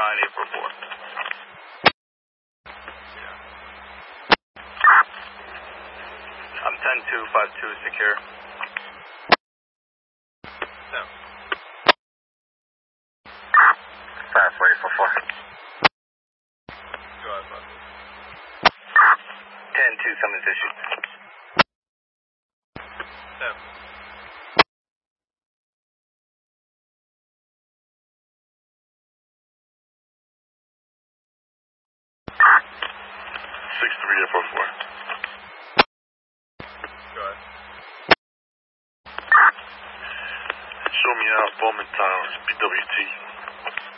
9844. I'm 10252 secure. No. Fast 844. Go ahead, bud. 10-2 summons issued. No. Go ahead. Show me out, Bowman Towers, BWT.